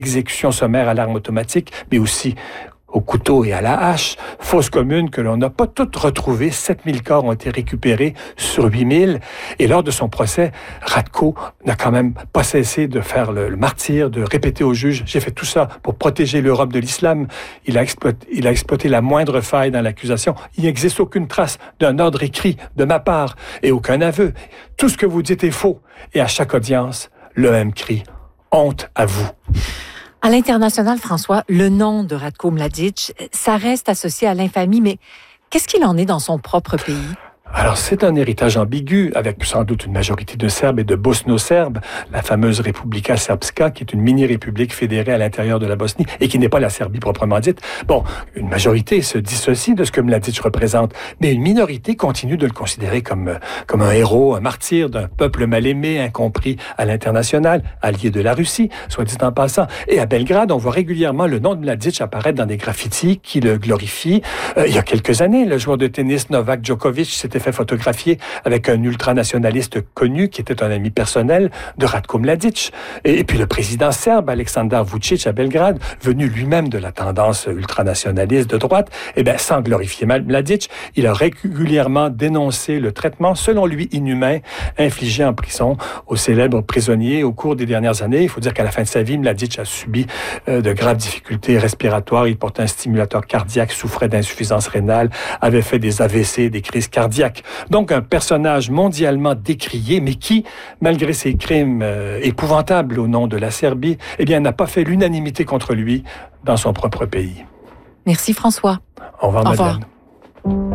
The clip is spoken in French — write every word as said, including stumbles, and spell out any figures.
exécution sommaire à l'arme automatique, mais aussi au couteau et à la hache, fosse commune que l'on n'a pas toutes retrouvées. sept mille corps ont été récupérés sur huit mille. Et lors de son procès, Ratko n'a quand même pas cessé de faire le, le martyr, de répéter au juge « J'ai fait tout ça pour protéger l'Europe de l'islam ». Il a exploité, il a exploité la moindre faille dans l'accusation. Il n'existe aucune trace d'un ordre écrit de ma part et aucun aveu. Tout ce que vous dites est faux. Et à chaque audience, le même cri « Honte à vous ». À l'international, François, le nom de Ratko Mladic, ça reste associé à l'infamie, mais qu'est-ce qu'il en est dans son propre pays? Alors, c'est un héritage ambigu, avec sans doute une majorité de Serbes et de Bosno-Serbes, la fameuse Republika Srpska, qui est une mini-république fédérée à l'intérieur de la Bosnie, et qui n'est pas la Serbie proprement dite. Bon, une majorité se dissocie de ce que Mladic représente, mais une minorité continue de le considérer comme, comme un héros, un martyr d'un peuple mal aimé, incompris à l'international, allié de la Russie, soit dit en passant. Et à Belgrade, on voit régulièrement le nom de Mladic apparaître dans des graffitis qui le glorifient. Euh, il y a quelques années, le joueur de tennis Novak Djokovic s'était fait photographier avec un ultranationaliste connu qui était un ami personnel de Ratko Mladic. Et, et puis le président serbe, Aleksandar Vučić, à Belgrade, venu lui-même de la tendance ultranationaliste de droite, eh bien, sans glorifier Mladic, il a régulièrement dénoncé le traitement, selon lui, inhumain, infligé en prison aux célèbres prisonniers au cours des dernières années. Il faut dire qu'à la fin de sa vie, Mladic a subi euh, de graves difficultés respiratoires. Il portait un stimulateur cardiaque, souffrait d'insuffisance rénale, avait fait des A V C, des crises cardiaques. Donc, un personnage mondialement décrié, mais qui, malgré ses crimes euh, épouvantables au nom de la Serbie, eh bien, n'a pas fait l'unanimité contre lui dans son propre pays. Merci, François. Au revoir, Au Madeleine. revoir.